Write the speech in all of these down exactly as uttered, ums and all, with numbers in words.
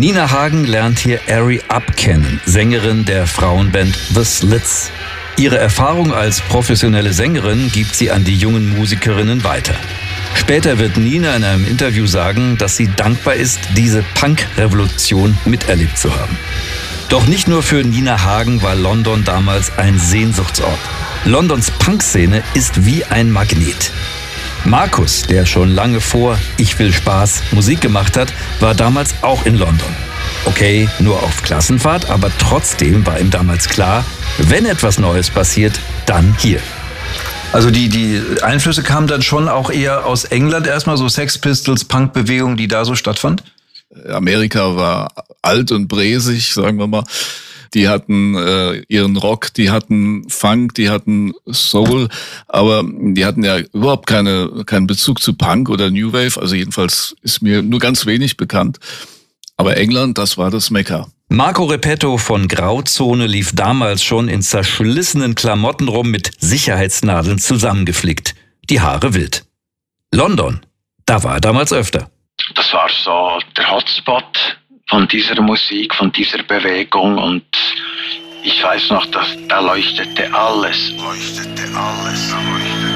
Nina Hagen lernt hier Ari Up kennen, Sängerin der Frauenband The Slits. Ihre Erfahrung als professionelle Sängerin gibt sie an die jungen Musikerinnen weiter. Später wird Nina in einem Interview sagen, dass sie dankbar ist, diese Punk-Revolution miterlebt zu haben. Doch nicht nur für Nina Hagen war London damals ein Sehnsuchtsort. Londons Punkszene ist wie ein Magnet. Markus, der schon lange vor Ich will Spaß Musik gemacht hat, war damals auch in London. Okay, nur auf Klassenfahrt, aber trotzdem war ihm damals klar, wenn etwas Neues passiert, dann hier. Also die, die Einflüsse kamen dann schon auch eher aus England erstmal, so Sex Pistols, Punkbewegung, die da so stattfand? Amerika war alt und bräsig, sagen wir mal. Die hatten äh, ihren Rock, die hatten Funk, die hatten Soul, aber die hatten ja überhaupt keine keinen Bezug zu Punk oder New Wave. Also jedenfalls ist mir nur ganz wenig bekannt. Aber England, das war das Mekka. Marco Repetto von Grauzone lief damals schon in zerschlissenen Klamotten rum, mit Sicherheitsnadeln zusammengeflickt. Die Haare wild. London, da war er damals öfter. Das war so der Hotspot von dieser Musik, von dieser Bewegung, und ich weiß noch, dass da leuchtete alles. Leuchtete alles. Leuchtete.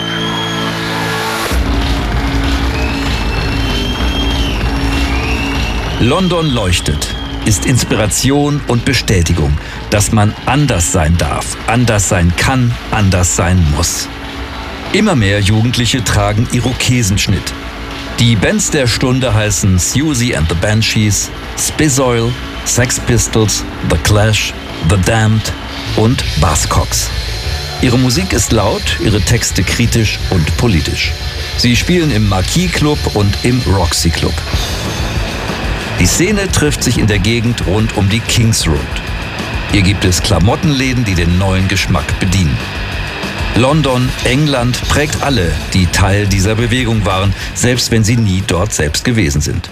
London leuchtet, ist Inspiration und Bestätigung, dass man anders sein darf, anders sein kann, anders sein muss. Immer mehr Jugendliche tragen Irokesenschnitt. Die Bands der Stunde heißen Siouxsie and the Banshees, Spizoil, Sex Pistols, The Clash, The Damned und Buzzcocks. Ihre Musik ist laut, ihre Texte kritisch und politisch. Sie spielen im Marquis Club und im Roxy Club. Die Szene trifft sich in der Gegend rund um die Kings Road. Hier gibt es Klamottenläden, die den neuen Geschmack bedienen. London, England prägt alle, die Teil dieser Bewegung waren, selbst wenn sie nie dort selbst gewesen sind.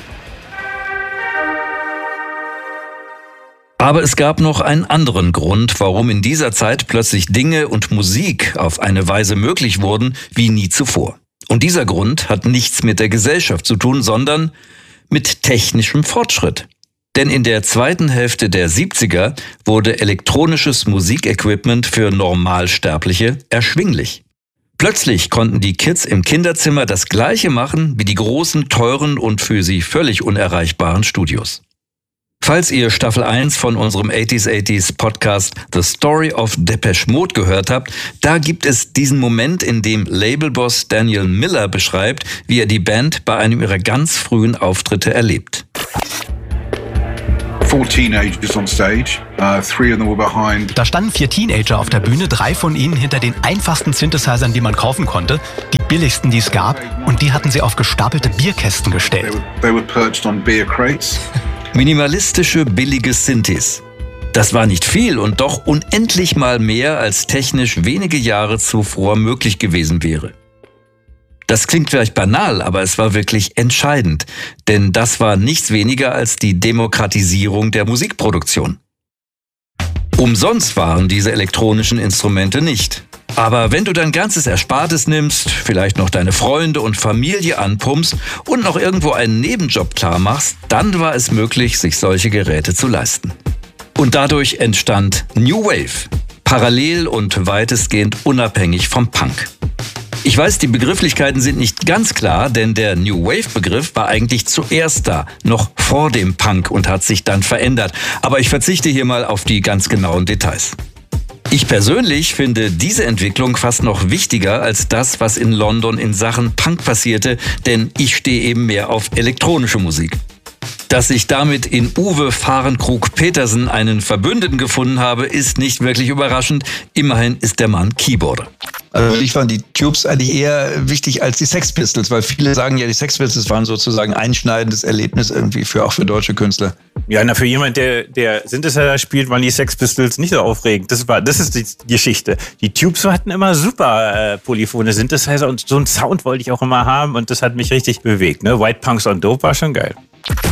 Aber es gab noch einen anderen Grund, warum in dieser Zeit plötzlich Dinge und Musik auf eine Weise möglich wurden wie nie zuvor. Und dieser Grund hat nichts mit der Gesellschaft zu tun, sondern mit technischem Fortschritt. Denn in der zweiten Hälfte der siebziger wurde elektronisches Musikequipment für Normalsterbliche erschwinglich. Plötzlich konnten die Kids im Kinderzimmer das Gleiche machen wie die großen, teuren und für sie völlig unerreichbaren Studios. Falls ihr Staffel eins von unserem achtziger achtziger Podcast The Story of Depeche Mode gehört habt, da gibt es diesen Moment, in dem Labelboss Daniel Miller beschreibt, wie er die Band bei einem ihrer ganz frühen Auftritte erlebt. Da standen vier Teenager auf der Bühne, drei von ihnen hinter den einfachsten Synthesizern, die man kaufen konnte, die billigsten, die es gab, und die hatten sie auf gestapelte Bierkästen gestellt. Minimalistische, billige Synthes. Das war nicht viel und doch unendlich mal mehr, als technisch wenige Jahre zuvor möglich gewesen wäre. Das klingt vielleicht banal, aber es war wirklich entscheidend, denn das war nichts weniger als die Demokratisierung der Musikproduktion. Umsonst waren diese elektronischen Instrumente nicht. Aber wenn du dein ganzes Erspartes nimmst, vielleicht noch deine Freunde und Familie anpumpst und noch irgendwo einen Nebenjob klar machst, dann war es möglich, sich solche Geräte zu leisten. Und dadurch entstand New Wave, parallel und weitestgehend unabhängig vom Punk. Ich weiß, die Begrifflichkeiten sind nicht ganz klar, denn der New Wave-Begriff war eigentlich zuerst da, noch vor dem Punk, und hat sich dann verändert. Aber ich verzichte hier mal auf die ganz genauen Details. Ich persönlich finde diese Entwicklung fast noch wichtiger als das, was in London in Sachen Punk passierte, denn ich stehe eben mehr auf elektronische Musik. Dass ich damit in Uwe Fahrenkrug-Petersen einen Verbündeten gefunden habe, ist nicht wirklich überraschend. Immerhin ist der Mann Keyboarder. Also ich fand die Tubes eigentlich eher wichtig als die Sex Pistols, weil viele sagen ja, die Sex Pistols waren sozusagen ein einschneidendes Erlebnis irgendwie für auch für deutsche Künstler. Ja, na, für jemand, der, der Synthesizer spielt, waren die Sex Pistols nicht so aufregend. Das war, das ist die Geschichte. Die Tubes hatten immer super äh, polyphone Synthesizer und so einen Sound wollte ich auch immer haben und das hat mich richtig bewegt. Ne? White Punks on Dope war schon geil.